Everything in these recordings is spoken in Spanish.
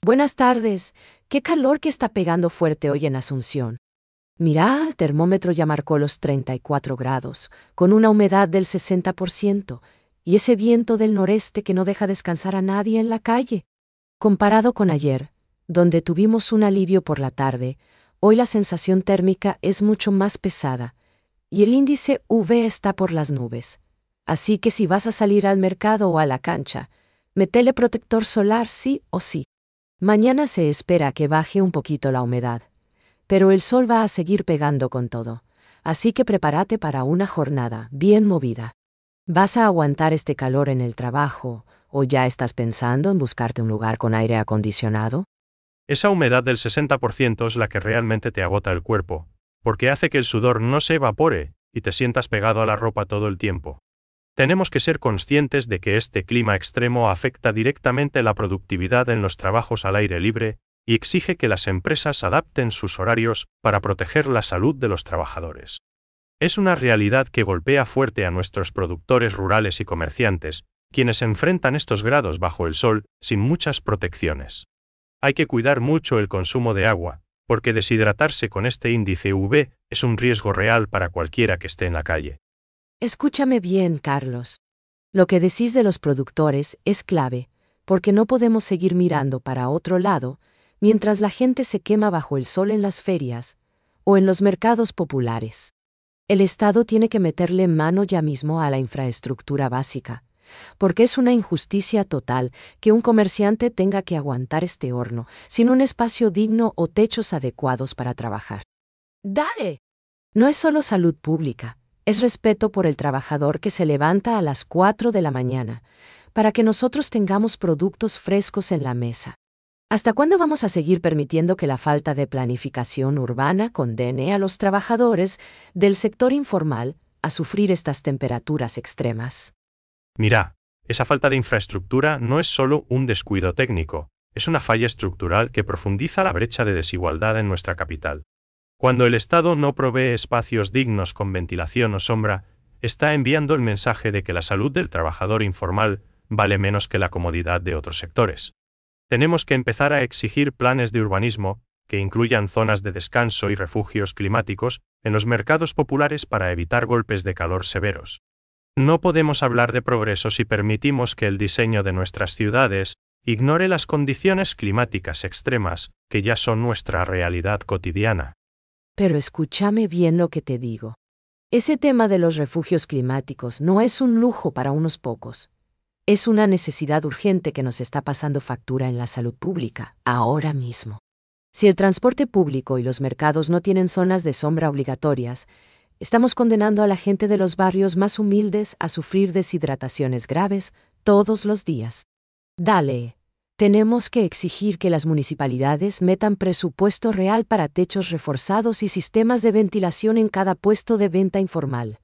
Buenas tardes. Qué calor que está pegando fuerte hoy en Asunción. Mira, el termómetro ya marcó los 34 grados, con una humedad del 60%, y ese viento del noreste que no deja descansar a nadie en la calle. Comparado con ayer, donde tuvimos un alivio por la tarde, hoy la sensación térmica es mucho más pesada, y el índice UV está por las nubes. Así que si vas a salir al mercado o a la cancha, metele protector solar sí o sí. Mañana se espera que baje un poquito la humedad, pero el sol va a seguir pegando con todo, así que prepárate para una jornada bien movida. ¿Vas a aguantar este calor en el trabajo o ya estás pensando en buscarte un lugar con aire acondicionado? Esa humedad del 60% es la que realmente te agota el cuerpo, porque hace que el sudor no se evapore y te sientas pegado a la ropa todo el tiempo. Tenemos que ser conscientes de que este clima extremo afecta directamente la productividad en los trabajos al aire libre y exige que las empresas adapten sus horarios para proteger la salud de los trabajadores. Es una realidad que golpea fuerte a nuestros productores rurales y comerciantes, quienes enfrentan estos grados bajo el sol sin muchas protecciones. Hay que cuidar mucho el consumo de agua, porque deshidratarse con este índice UV es un riesgo real para cualquiera que esté en la calle. Escúchame bien, Carlos. Lo que decís de los productores es clave, porque no podemos seguir mirando para otro lado, mientras la gente se quema bajo el sol en las ferias o en los mercados populares. El Estado tiene que meterle mano ya mismo a la infraestructura básica, porque es una injusticia total que un comerciante tenga que aguantar este horno sin un espacio digno o techos adecuados para trabajar. ¡Dale! No es solo salud pública, es respeto por el trabajador que se levanta a las 4 de la mañana, para que nosotros tengamos productos frescos en la mesa. ¿Hasta cuándo vamos a seguir permitiendo que la falta de planificación urbana condene a los trabajadores del sector informal a sufrir estas temperaturas extremas? Mira, esa falta de infraestructura no es solo un descuido técnico, es una falla estructural que profundiza la brecha de desigualdad en nuestra capital. Cuando el Estado no provee espacios dignos con ventilación o sombra, está enviando el mensaje de que la salud del trabajador informal vale menos que la comodidad de otros sectores. Tenemos que empezar a exigir planes de urbanismo que incluyan zonas de descanso y refugios climáticos en los mercados populares para evitar golpes de calor severos. No podemos hablar de progreso si permitimos que el diseño de nuestras ciudades ignore las condiciones climáticas extremas que ya son nuestra realidad cotidiana. Pero escúchame bien lo que te digo. Ese tema de los refugios climáticos no es un lujo para unos pocos. Es una necesidad urgente que nos está pasando factura en la salud pública, ahora mismo. Si el transporte público y los mercados no tienen zonas de sombra obligatorias, estamos condenando a la gente de los barrios más humildes a sufrir deshidrataciones graves todos los días. Dale. Tenemos que exigir que las municipalidades metan presupuesto real para techos reforzados y sistemas de ventilación en cada puesto de venta informal.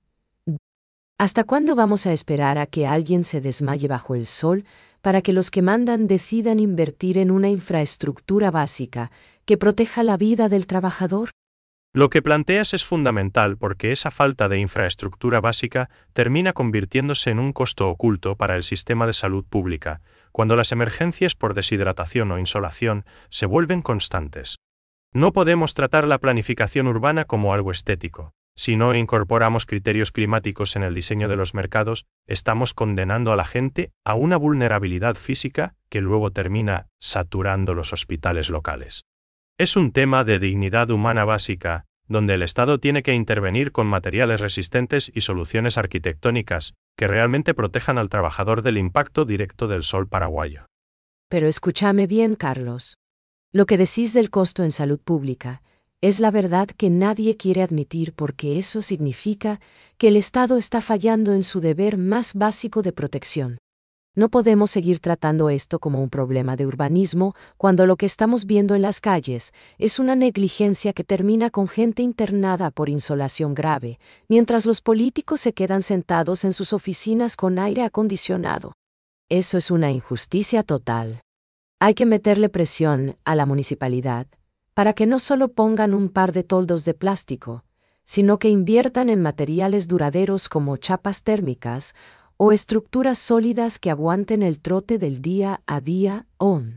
¿Hasta cuándo vamos a esperar a que alguien se desmaye bajo el sol para que los que mandan decidan invertir en una infraestructura básica que proteja la vida del trabajador? Lo que planteas es fundamental porque esa falta de infraestructura básica termina convirtiéndose en un costo oculto para el sistema de salud pública, cuando las emergencias por deshidratación o insolación se vuelven constantes. No podemos tratar la planificación urbana como algo estético. Si no incorporamos criterios climáticos en el diseño de los mercados, estamos condenando a la gente a una vulnerabilidad física que luego termina saturando los hospitales locales. Es un tema de dignidad humana básica, donde el Estado tiene que intervenir con materiales resistentes y soluciones arquitectónicas que realmente protejan al trabajador del impacto directo del sol paraguayo. Pero escúchame bien, Carlos. Lo que decís del costo en salud pública es la verdad que nadie quiere admitir porque eso significa que el Estado está fallando en su deber más básico de protección. No podemos seguir tratando esto como un problema de urbanismo cuando lo que estamos viendo en las calles es una negligencia que termina con gente internada por insolación grave, mientras los políticos se quedan sentados en sus oficinas con aire acondicionado. Eso es una injusticia total. Hay que meterle presión a la municipalidad para que no solo pongan un par de toldos de plástico, sino que inviertan en materiales duraderos como chapas térmicas o estructuras sólidas que aguanten el trote del día a día.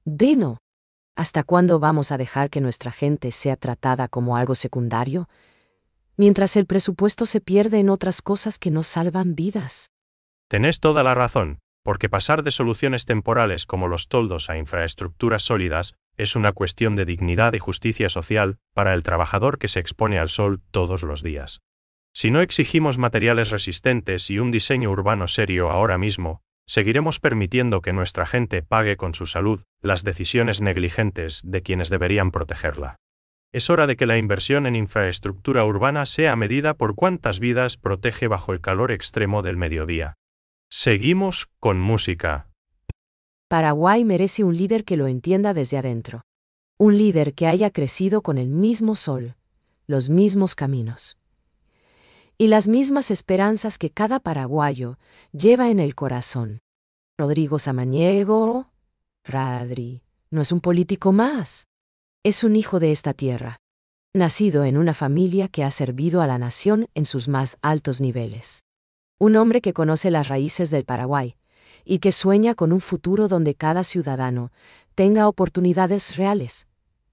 Dino. ¿Hasta cuándo vamos a dejar que nuestra gente sea tratada como algo secundario, mientras el presupuesto se pierde en otras cosas que no salvan vidas? Tenés toda la razón, porque pasar de soluciones temporales como los toldos a infraestructuras sólidas es una cuestión de dignidad y justicia social para el trabajador que se expone al sol todos los días. Si no exigimos materiales resistentes y un diseño urbano serio ahora mismo, seguiremos permitiendo que nuestra gente pague con su salud las decisiones negligentes de quienes deberían protegerla. Es hora de que la inversión en infraestructura urbana sea medida por cuántas vidas protege bajo el calor extremo del mediodía. Seguimos con música. Paraguay merece un líder que lo entienda desde adentro. Un líder que haya crecido con el mismo sol, los mismos caminos y las mismas esperanzas que cada paraguayo lleva en el corazón. Rodrigo Samaniego, Radri, no es un político más. Es un hijo de esta tierra, nacido en una familia que ha servido a la nación en sus más altos niveles. Un hombre que conoce las raíces del Paraguay y que sueña con un futuro donde cada ciudadano tenga oportunidades reales.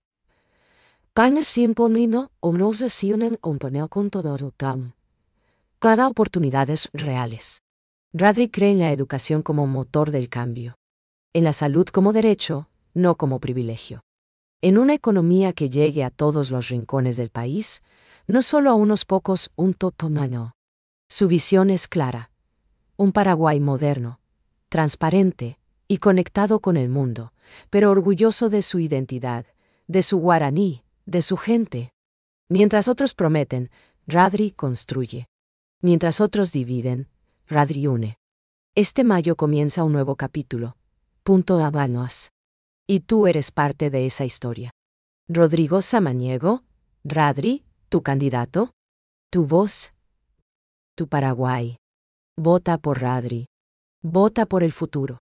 Cada oportunidades reales. Radri cree en la educación como motor del cambio. En la salud como derecho, no como privilegio. En una economía que llegue a todos los rincones del país, no solo a unos pocos, un totomano. Su visión es clara. Un Paraguay moderno, transparente y conectado con el mundo, pero orgulloso de su identidad, de su guaraní, de su gente. Mientras otros prometen, Radri construye. Mientras otros dividen, Radri une. Este mayo comienza un nuevo capítulo. Punto Habanos. Y tú eres parte de esa historia. Rodrigo Samaniego, Radri, tu candidato, tu voz, tu Paraguay. Vota por Radri. Vota por el futuro.